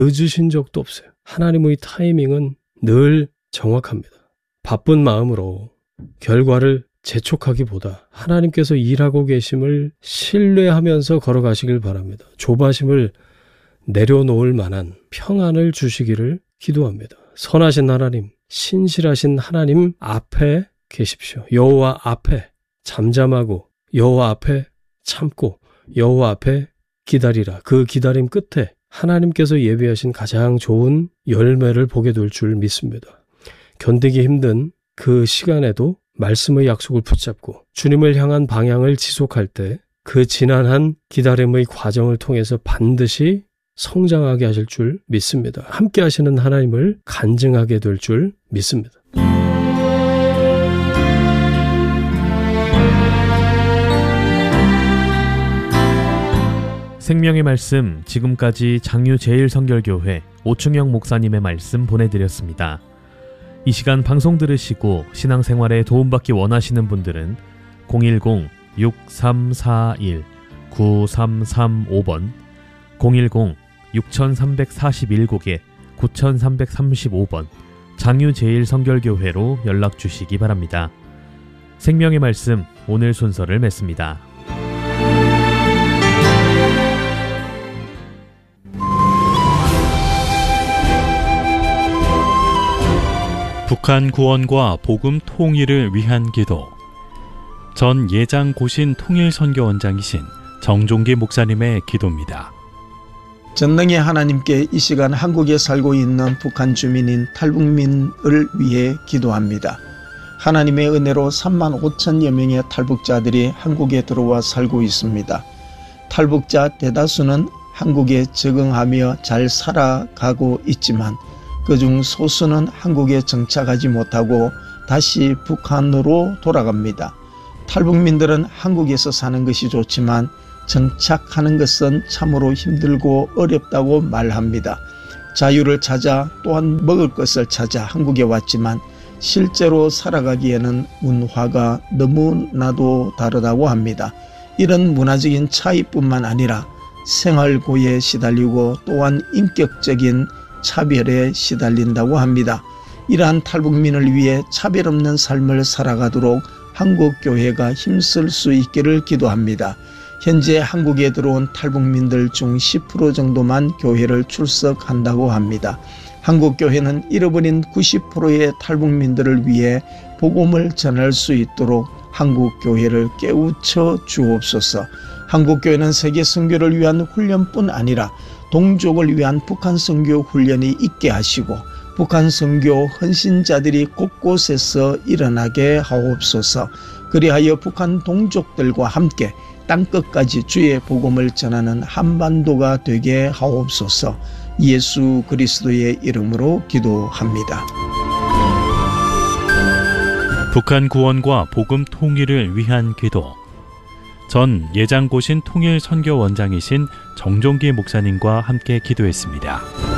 늦으신 적도 없어요. 하나님의 타이밍은 늘 정확합니다. 바쁜 마음으로 결과를 재촉하기보다 하나님께서 일하고 계심을 신뢰하면서 걸어가시길 바랍니다. 조바심을 내려놓을 만한 평안을 주시기를 기도합니다. 선하신 하나님, 신실하신 하나님 앞에 계십시오. 여호와 앞에 잠잠하고 여호와 앞에 참고 여호와 앞에 기다리라. 그 기다림 끝에 하나님께서 예비하신 가장 좋은 열매를 보게 될 줄 믿습니다. 견디기 힘든 그 시간에도 말씀의 약속을 붙잡고 주님을 향한 방향을 지속할 때 그 지난한 기다림의 과정을 통해서 반드시 성장하게 하실 줄 믿습니다. 함께 하시는 하나님을 간증하게 될 줄 믿습니다. 생명의 말씀, 지금까지 장유제일성결교회 오충영 목사님의 말씀 보내드렸습니다. 이 시간 방송 들으시고 신앙생활에 도움받기 원하시는 분들은 010-6341-9335번 010-6341곡에 9335번 장유제일성결교회로 연락주시기 바랍니다. 생명의 말씀, 오늘 순서를 맺습니다. 북한 구원과 복음 통일을 위한 기도. 전 예장고신 통일선교원장이신 정종기 목사님의 기도입니다. 전능의 하나님께 이 시간 한국에 살고 있는 북한 주민인 탈북민을 위해 기도합니다. 하나님의 은혜로 3만 5천여 명의 탈북자들이 한국에 들어와 살고 있습니다. 탈북자 대다수는 한국에 적응하며 잘 살아가고 있지만 그중 소수는 한국에 정착하지 못하고 다시 북한으로 돌아갑니다. 탈북민들은 한국에서 사는 것이 좋지만 정착하는 것은 참으로 힘들고 어렵다고 말합니다. 자유를 찾아 또한 먹을 것을 찾아 한국에 왔지만 실제로 살아가기에는 문화가 너무나도 다르다고 합니다. 이런 문화적인 차이뿐만 아니라 생활고에 시달리고 또한 인격적인 차별에 시달린다고 합니다. 이러한 탈북민을 위해 차별 없는 삶을 살아가도록 한국교회가 힘쓸 수 있기를 기도합니다. 현재 한국에 들어온 탈북민들 중 10% 정도만 교회를 출석한다고 합니다. 한국교회는 잃어버린 90%의 탈북민들을 위해 복음을 전할 수 있도록 한국교회를 깨우쳐 주옵소서. 한국교회는 세계 선교를 위한 훈련뿐 아니라 동족을 위한 북한 선교 훈련이 있게 하시고 북한 선교 헌신자들이 곳곳에서 일어나게 하옵소서. 그리하여 북한 동족들과 함께 땅끝까지 주의 복음을 전하는 한반도가 되게 하옵소서. 예수 그리스도의 이름으로 기도합니다. 북한 구원과 복음 통일을 위한 기도. 전 예장고신 통일선교원장이신 정종기 목사님과 함께 기도했습니다.